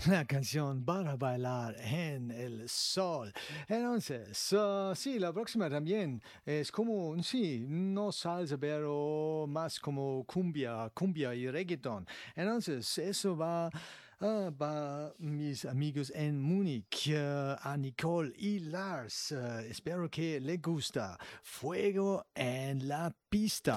la canción para bailar en el sol. Entonces, sí, la próxima también es como, sí, no salsa, pero más como cumbia y reggaeton. Entonces, eso va para mis amigos en Múnich, a Nicole y Lars. Espero que les gusta. Fuego en la pista.